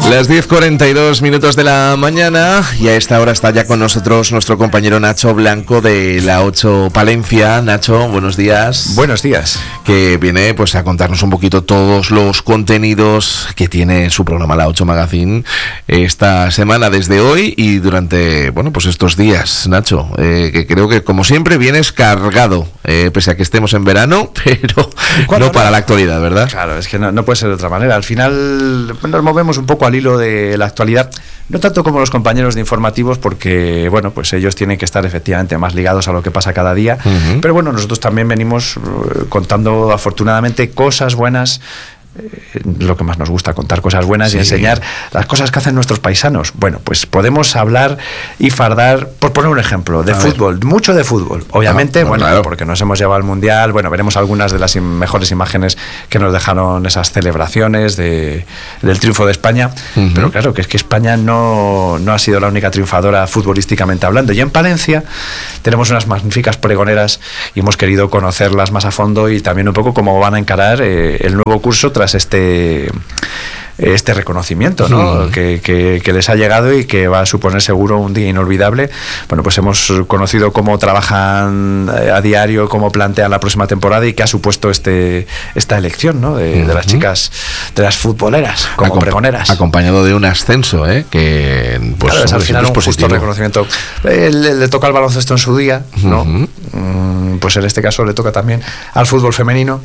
Las 10:42 de la mañana y a esta hora está ya con nosotros nuestro compañero Nacho Blanco de La 8 Palencia. Nacho, buenos días. Buenos días. Que viene pues a contarnos un poquito todos los contenidos que tiene su programa La 8 Magazine esta semana, desde hoy y durante, bueno, pues estos días, Nacho, que creo que como siempre vienes cargado, pese a que estemos en verano, pero no para la actualidad, ¿verdad? Claro, es que no puede ser de otra manera. Al final nos movemos un poco al hilo de la actualidad, no tanto como los compañeros de informativos, porque bueno, pues ellos tienen que estar efectivamente más ligados a lo que pasa cada día, pero bueno, nosotros también venimos contando afortunadamente cosas buenas. Lo que más nos gusta, contar cosas buenas, sí, y enseñar las cosas que hacen nuestros paisanos. Bueno, pues podemos hablar y fardar, por poner un ejemplo, de fútbol, mucho de fútbol, obviamente, bueno, claro, porque nos hemos llevado al Mundial. Bueno, veremos algunas de las mejores imágenes que nos dejaron esas celebraciones del triunfo de España, pero claro, que es que España no ha sido la única triunfadora futbolísticamente hablando, y en Palencia tenemos unas magníficas pregoneras y hemos querido conocerlas más a fondo y también un poco cómo van a encarar el nuevo curso tras este reconocimiento, ¿no? que les ha llegado y que va a suponer seguro un día inolvidable. Bueno, pues hemos conocido cómo trabajan a diario, cómo plantean la próxima temporada y qué ha supuesto esta elección, ¿no? de las chicas, de las futboleras como pregoneras. Acompañado de un ascenso, que pues claro, es al final un justo reconocimiento. Le toca al baloncesto en su día, ¿no? Pues en este caso le toca también al fútbol femenino.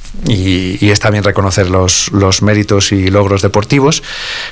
Y está bien reconocer los méritos y logros deportivos.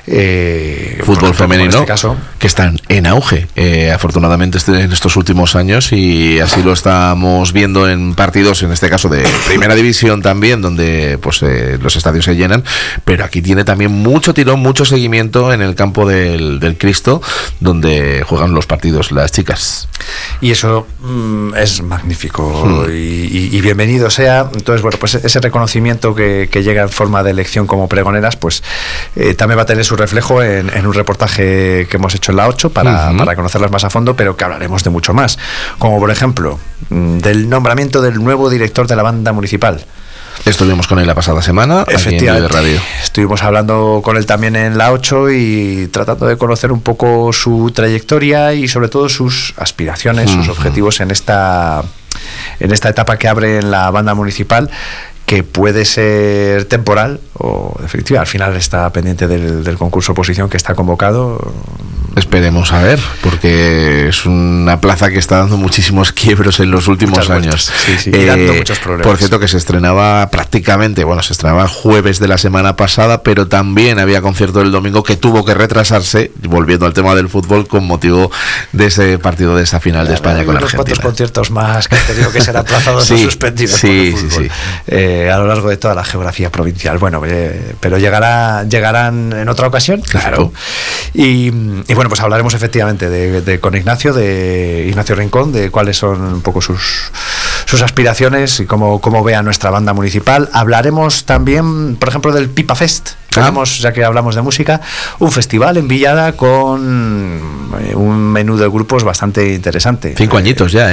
Fútbol femenino, en este caso, que están en auge, afortunadamente en estos últimos años, y así lo estamos viendo en partidos, en este caso de primera división también, donde pues los estadios se llenan, pero aquí tiene también mucho tirón, mucho seguimiento en el campo del Cristo, donde juegan los partidos las chicas. Y eso es magnífico y bienvenido sea. Entonces, bueno, pues ese reconocimiento que llega en forma de elección como pregoneras, pues también va a tener su reflejo en un reportaje que hemos hecho en La 8 para conocerlas más a fondo, pero que hablaremos de mucho más, como por ejemplo del nombramiento del nuevo director de la banda municipal. Estuvimos con él la pasada semana aquí en Vive Radio. Estuvimos hablando con él también en La 8 y tratando de conocer un poco su trayectoria y sobre todo sus aspiraciones, sus objetivos en esta etapa que abre en la banda municipal, que puede ser temporal o definitiva. Al final está pendiente del concurso oposición que está convocado. Esperemos a ver, porque es una plaza que está dando muchísimos quiebros en los últimos años. Sí, y dando muchos problemas. Por cierto, que se estrenaba el jueves de la semana pasada, pero también había concierto el domingo que tuvo que retrasarse, volviendo al tema del fútbol, con motivo de ese partido, de esa final de España con Argentina. Cuantos conciertos más que han tenido que ser aplazados o suspendidos por el fútbol. A lo largo de toda la geografía provincial. Bueno, pero llegarán en otra ocasión. Claro. Y bueno, pues hablaremos efectivamente con Ignacio Rincón, de cuáles son un poco sus aspiraciones y cómo ve a nuestra banda municipal. Hablaremos también, por ejemplo, del Pipa Fest. Tenemos, ya que hablamos de música, un festival en Villada con un menú de grupos bastante interesante. 5 añitos ya,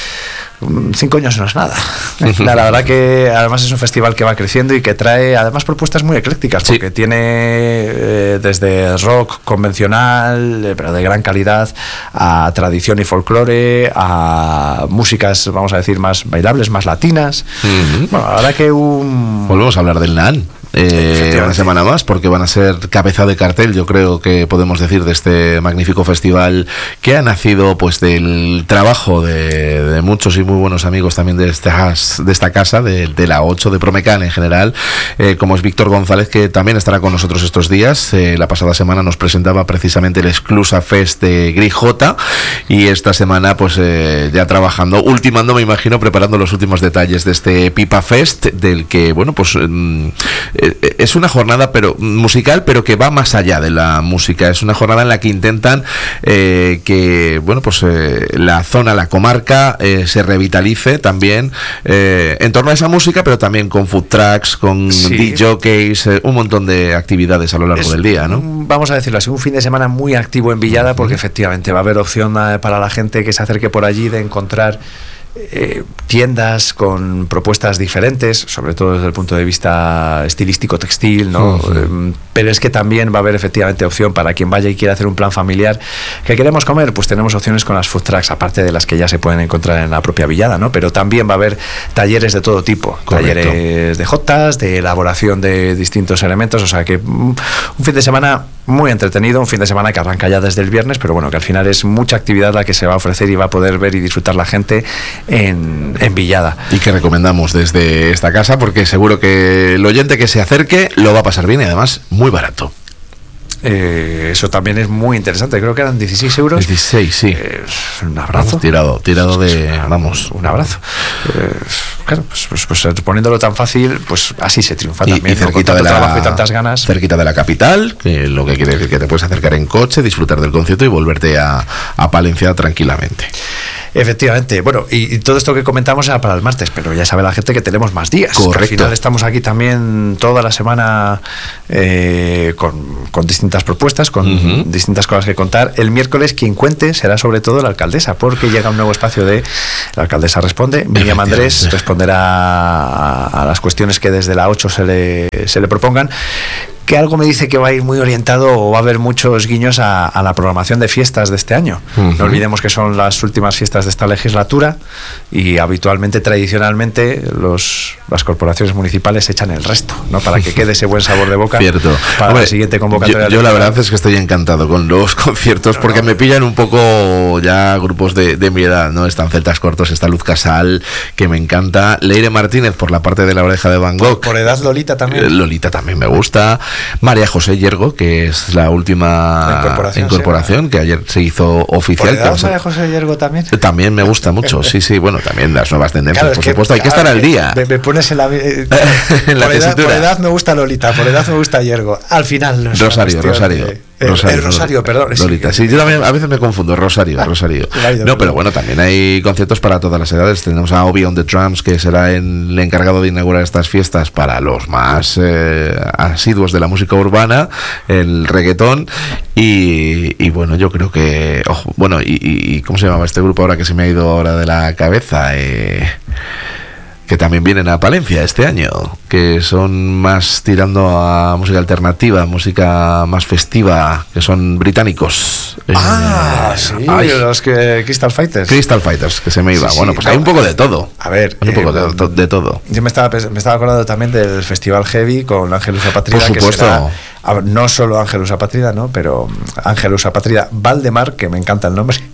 5 años no es nada. La verdad que además es un festival que va creciendo y que trae además propuestas muy eclécticas, porque tiene desde rock convencional, pero de gran calidad, a tradición y folclore, a músicas, vamos a decir, más bailables, más latinas. Bueno, la verdad que volvemos a hablar del NAN. Una semana más, porque van a ser cabeza de cartel, yo creo que podemos decir, de este magnífico festival que ha nacido pues del trabajo de muchos y muy buenos amigos también de esta casa, de La 8, de Promecan en general, como es Víctor González, que también estará con nosotros estos días. La pasada semana nos presentaba precisamente el Exclusa Fest de Grijota, y esta semana pues ya trabajando, ultimando, me imagino, preparando los últimos detalles de este Pipa Fest, del que, bueno, pues es una jornada musical, pero que va más allá de la música. Es una jornada en la que intentan que, bueno, pues la zona, la comarca se revitalice también en torno a esa música, pero también con food trucks, con DJs, un montón de actividades a lo largo del día, ¿no? Vamos a decirlo así, un fin de semana muy activo en Villada, porque efectivamente va a haber opción para la gente que se acerque por allí de encontrar tiendas con propuestas diferentes, sobre todo desde el punto de vista estilístico textil, ¿no? Pero es que también va a haber efectivamente opción para quien vaya y quiera hacer un plan familiar. ¿Qué queremos comer? Pues tenemos opciones con las food trucks, aparte de las que ya se pueden encontrar en la propia Villada, ¿no? Pero también va a haber talleres de todo tipo. Correcto. Talleres de jotas, de elaboración de distintos elementos, o sea que un fin de semana muy entretenido, un fin de semana que arranca ya desde el viernes, pero bueno, que al final es mucha actividad la que se va a ofrecer y va a poder ver y disfrutar la gente en Villada. Y que recomendamos desde esta casa, porque seguro que el oyente que se acerque lo va a pasar bien y además muy barato. Eso también es muy interesante. Creo que eran 16 euros. 16, sí. Un abrazo. Vamos, tirado de... Vamos. Un abrazo. Claro, pues poniéndolo tan fácil, pues así se triunfa también. Y cerquita ¿no? de trabajo y tantas ganas. Cerquita de la capital, que lo que quiere decir que te puedes acercar en coche, disfrutar del concierto y volverte a Palencia tranquilamente. Efectivamente, bueno, y todo esto que comentamos era para el martes, pero ya sabe la gente que tenemos más días. Correcto. Al final estamos aquí también toda la semana con distintas propuestas, con distintas cosas que contar. El miércoles quien cuente será sobre todo la alcaldesa, porque llega un nuevo espacio de La Alcaldesa Responde. Miriam Andrés responderá a las cuestiones que desde la 8 se le propongan, que algo me dice que va a ir muy orientado o va a haber muchos guiños a la programación de fiestas de este año. No olvidemos que son las últimas fiestas de esta legislatura y habitualmente, tradicionalmente, las corporaciones municipales echan el resto, ¿no? Para que quede ese buen sabor de boca. Cierto. Para la siguiente convocatoria. Yo la verdad es que estoy encantado con los conciertos, porque me pillan un poco ya grupos de mi edad, ¿no? Están Celtas Cortos, está Luz Casal, que me encanta, Leire Martínez por la parte de La Oreja de Van Gogh. Por edad Lolita también. Lolita también me gusta. María José Yergo, que es la última incorporación, que ayer se hizo oficial. ¿Por edad María José Yergo también? También me gusta mucho, sí, bueno, también las nuevas tendencias, claro, por supuesto, hay que estar al día. Me pones en la por edad me gusta Lolita, por edad me gusta Yergo. Al final no es Rosario, perdón. Lolita, sí, yo también a veces me confundo, Rosario. No, pero bueno, también hay conciertos para todas las edades. Tenemos a Obi on the Drums, que será el encargado de inaugurar estas fiestas para los más asiduos de la música urbana, el reggaetón, y bueno, yo creo que bueno, y ¿cómo se llamaba este grupo ahora que se me ha ido ahora de la cabeza? Que también vienen a Palencia este año, que son más tirando a música alternativa, música más festiva, que son británicos. Sí, los Crystal Fighters. Crystal Fighters, que se me iba. Sí, bueno, pues hay un poco de todo. A ver, hay un poco de todo. Yo me estaba acordando también del Festival Heavy con Ángelus Apatrida. Por supuesto. Que será, no solo Ángelus Apatrida, ¿no? Pero Ángelus Apatrida Valdemar, que me encanta el nombre.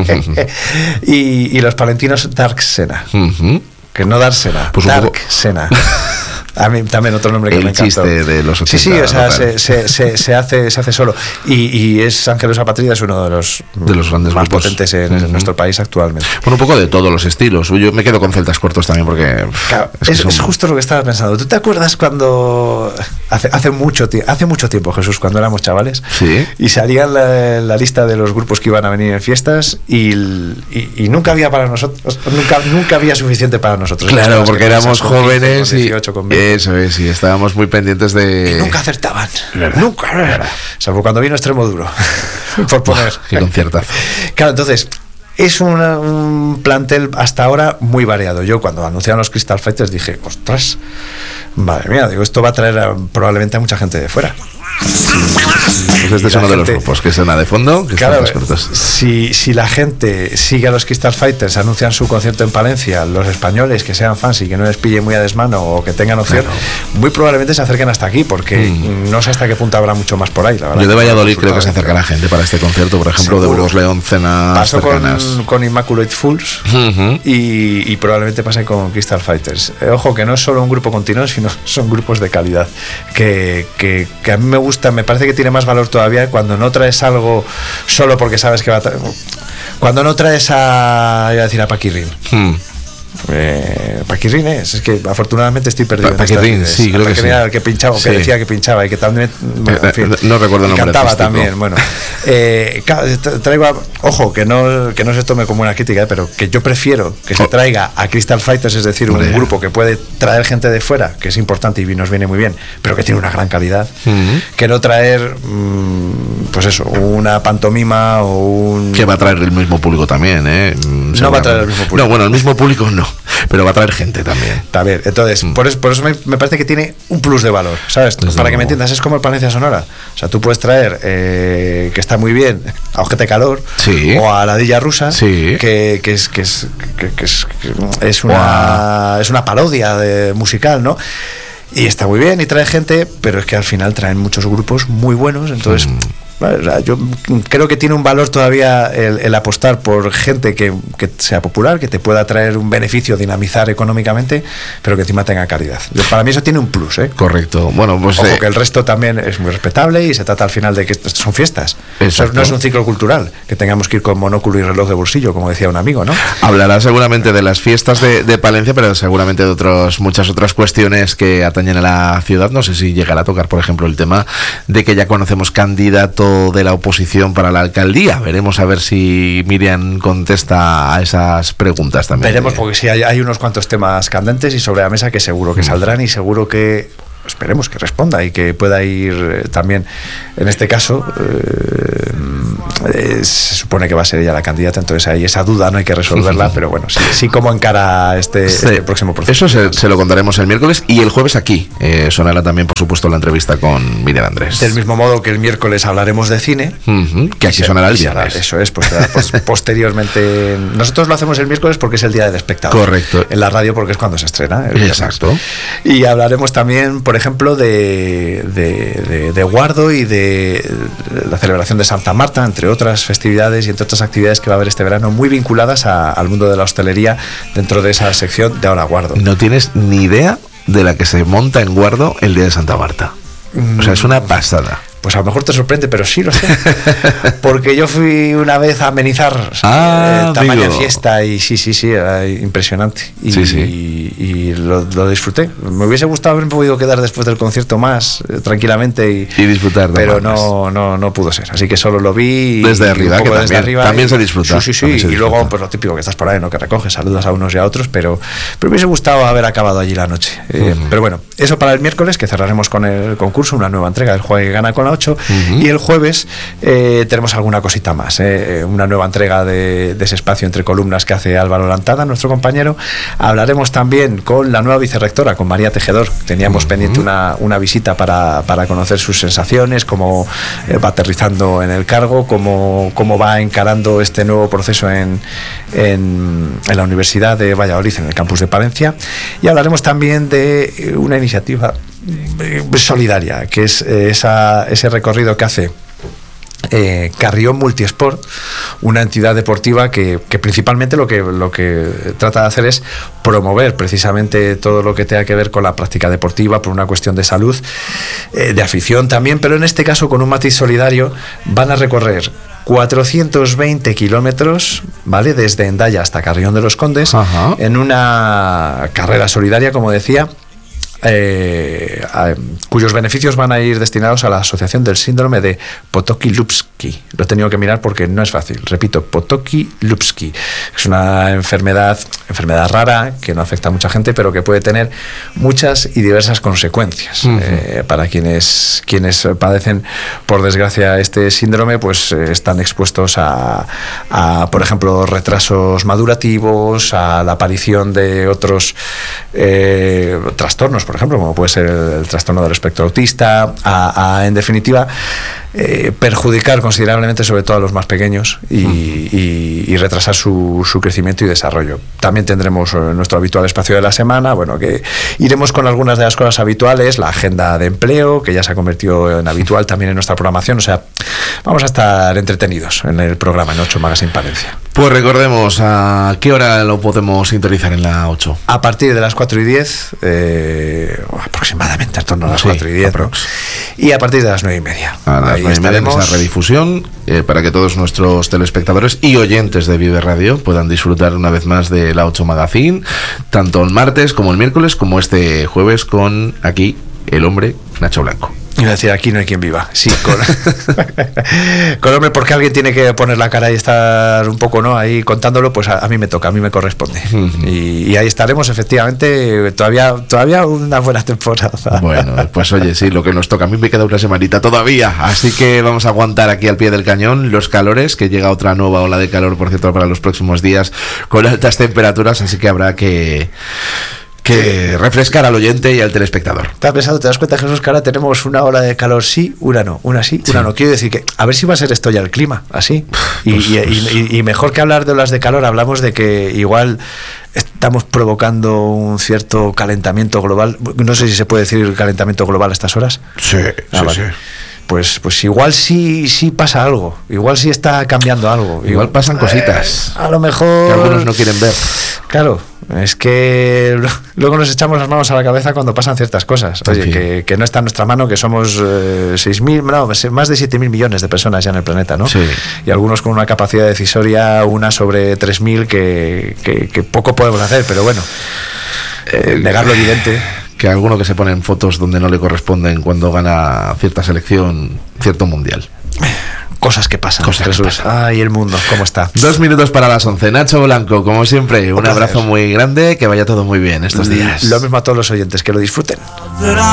y los palentinos Dark Sena. Que no Dársena, pues Dark Sena. A mí también otro nombre que me encanta. El chiste de los 80. Sí, o sea, se hace solo. Y es Ángelus Apatrida, es uno de los grandes más grupos potentes en nuestro país actualmente. Bueno, un poco de todos los estilos. Yo me quedo con Celtas Cortos también porque... Claro, es justo lo que estaba pensando. ¿Tú te acuerdas cuando... Hace mucho tiempo, Jesús, cuando éramos chavales? Sí. Y salía la lista de los grupos que iban a venir en fiestas y nunca había para nosotros, nunca había suficiente para nosotros. Claro, porque éramos jóvenes 18, y... Eso es, y estábamos muy pendientes de... Y nunca acertaban. Nunca. Salvo cuando vino Extremo Duro. Por poner. Qué conciertazo. Claro, entonces... Es un plantel hasta ahora muy variado. Yo cuando anunciaron los Crystal Fighters dije, ostras, madre mía, digo, esto va a traer probablemente a mucha gente de fuera. Pues este es uno de los grupos que suena de fondo, que claro, si la gente sigue a los Crystal Fighters, anuncian su concierto en Palencia, los españoles que sean fans y que no les pille muy a desmano o que tengan opción, muy probablemente se acerquen hasta aquí, porque no sé hasta qué punto habrá mucho más por ahí, la verdad. Yo de Valladolid creo que se acercará gente para este concierto, por ejemplo. Seguro. De Burgos León, cenas cercanas. Con Immaculate Fools y probablemente pase con Crystal Fighters. Ojo, que no es solo un grupo continuo, sino son grupos de calidad que a mí me gusta, me parece que tiene más valor todavía cuando no traes algo solo porque sabes que va a cuando no traes iba a decir a Paquirrin. Paquirrin es que afortunadamente estoy perdido. Paquirrin, sí, creo que sí. Era el que pinchaba, sí. Que decía que pinchaba y que también, bueno, en fin, no recuerdo el nombre. Cantaba también, bueno. Traigo ojo, que no se tome como una crítica, pero que yo prefiero que se traiga a Crystal Fighters, es decir, un grupo que puede traer gente de fuera, que es importante y nos viene muy bien, pero que tiene una gran calidad, que no traer, pues eso, una pantomima o un... Que va a traer el mismo público también, No va a traer el mismo público. No, bueno, el mismo público no, pero va a traer gente también. También, entonces, por eso me parece que tiene un plus de valor, ¿sabes? Desde Para que luego. me entiendas, es como el Palencia Sonora. O sea, tú puedes traer, que está muy bien, a Ojete Calor, Sí. o a Ladilla Rusa, Sí. que es una parodia musical, ¿no? Y está muy bien y trae gente, pero es que al final traen muchos grupos muy buenos, entonces... Vale, o sea, yo creo que tiene un valor todavía el apostar por gente que sea popular, que te pueda traer un beneficio, dinamizar económicamente, pero que encima tenga calidad. Para mí eso tiene un plus, ¿eh? Correcto. Bueno, pues Ojo, que el resto también es muy respetable y se trata al final de que estas son fiestas. Exacto. No es un ciclo cultural, que tengamos que ir con monóculo y reloj de bolsillo, como decía un amigo, ¿no? hablará seguramente de las fiestas de Palencia, pero seguramente de muchas otras cuestiones que atañen a la ciudad. No sé si llegará a tocar, por ejemplo, el tema de que ya conocemos candidato de la oposición para la alcaldía. Veremos a ver si Miriam contesta a esas preguntas también. Veremos, porque sí, hay unos cuantos temas candentes y sobre la mesa que seguro que saldrán y seguro que esperemos que responda y que pueda ir también, en este caso, se supone que va a ser ella la candidata, entonces ahí esa duda no hay que resolverla, pero bueno, sí cómo encara este próximo proceso. Eso se lo contaremos el miércoles y el jueves aquí. Sonará también, por supuesto, la entrevista con Miriam Andrés. Del mismo modo que el miércoles hablaremos de cine, que aquí sonará el viernes. Eso es, pues posteriormente. Nosotros lo hacemos el miércoles porque es el día del espectador. Correcto. En la radio porque es cuando se estrena. Exacto. Y hablaremos también, por ejemplo, de Guardo y de la celebración de Santa Marta, entre otras festividades y entre otras actividades que va a haber este verano, muy vinculadas al mundo de la hostelería dentro de esa sección de Ahora Guardo. No tienes ni idea de la que se monta en Guardo el día de Santa Marta. O sea, es una pasada. Pues a lo mejor te sorprende, pero sí lo sé. Porque yo fui una vez a amenizar tamaña fiesta y sí, era impresionante. Y, y lo disfruté. Me hubiese gustado haber podido quedar después del concierto más tranquilamente y disfrutar. Pero no pudo ser. Así que solo lo vi desde arriba, que también se disfruta. Sí. Y luego, pues lo típico que estás por ahí, ¿no? Que recoges, saludas a unos y a otros, pero me hubiese gustado haber acabado allí la noche. Pero bueno, eso para el miércoles, que cerraremos con el concurso, una nueva entrega del Juega y Gana con la 8, y el jueves tenemos alguna cosita más, una nueva entrega de ese espacio entre columnas que hace Álvaro Lantada, nuestro compañero. Hablaremos también con la nueva vicerrectora, con María Tejedor. Teníamos pendiente una visita para conocer sus sensaciones, cómo va aterrizando en el cargo, cómo va encarando este nuevo proceso en la Universidad de Valladolid, en el campus de Palencia. Y hablaremos también de una iniciativa solidaria, que es ese recorrido que hace Carrión Multiesport, una entidad deportiva que principalmente lo que trata de hacer es promover precisamente todo lo que tenga que ver con la práctica deportiva por una cuestión de salud, de afición también, pero en este caso con un matiz solidario. Van a recorrer 420 kilómetros, ¿vale? Desde Hendaya hasta Carrión de los Condes, en una carrera solidaria, como decía, cuyos beneficios van a ir destinados a la asociación del síndrome de Potocki-Lupski. Lo he tenido que mirar porque no es fácil. Repito, Potocki-Lupski. Es una enfermedad rara que no afecta a mucha gente, pero que puede tener muchas y diversas consecuencias. Para quienes padecen, por desgracia, este síndrome, pues están expuestos a, por ejemplo, retrasos madurativos, a la aparición de otros trastornos, por ejemplo, como puede ser el trastorno del espectro autista, en definitiva, perjudicar considerablemente sobre todo a los más pequeños y retrasar su crecimiento y desarrollo. También tendremos nuestro habitual espacio de la semana, bueno, que iremos con algunas de las cosas habituales, la agenda de empleo, que ya se ha convertido en habitual también en nuestra programación. O sea, vamos a estar entretenidos en el programa en 8 Magazine Palencia. Pues recordemos, ¿a qué hora lo podemos sintonizar en la 8? A partir de las 4:10, aproximadamente, en torno a las 4:10, ¿no? Y a partir de las 9:30. A las 9:30 esa redifusión, para que todos nuestros telespectadores y oyentes de Vive Radio puedan disfrutar una vez más de la 8 Magazine, tanto el martes como el miércoles, como este jueves con aquí el hombre Nacho Blanco. Iba a decir, aquí no hay quien viva. Sí, con hombre, porque alguien tiene que poner la cara y estar un poco, ¿no?, ahí contándolo, pues a mí me toca, a mí me corresponde. Y ahí estaremos, efectivamente, todavía una buena temporada. Bueno, pues oye, sí, lo que nos toca. A mí me queda una semanita todavía, así que vamos a aguantar aquí al pie del cañón los calores, que llega otra nueva ola de calor, por cierto, para los próximos días, con altas temperaturas, así que habrá que refrescar al oyente y al telespectador. ¿Te das cuenta, Jesús, que ahora tenemos una ola de calor sí, una no, una sí, una no? Quiero decir que a ver si va a ser esto ya el clima, así. Y mejor que hablar de olas de calor, hablamos de que igual estamos provocando un cierto calentamiento global. No sé si se puede decir calentamiento global a estas horas. Sí, vale. Sí. Pues igual sí pasa algo, igual sí está cambiando algo. Igual pasan cositas. A lo mejor... que algunos no quieren ver. Claro, es que luego nos echamos las manos a la cabeza cuando pasan ciertas cosas. Oye, que no está en nuestra mano, que somos 6.000, no, más de 7.000 millones de personas ya en el planeta, ¿no? Sí. Y algunos con una capacidad decisoria, una sobre 3.000, que poco podemos hacer, pero bueno, negar lo evidente. Que alguno que se pone en fotos donde no le corresponden cuando gana cierta selección, cierto mundial. Cosas que pasan. Ay, el mundo, ¿cómo está? 2 minutos para las 11. Nacho Blanco, como siempre, un abrazo muy grande, que vaya todo muy bien estos días. Lo mismo a todos los oyentes, que lo disfruten.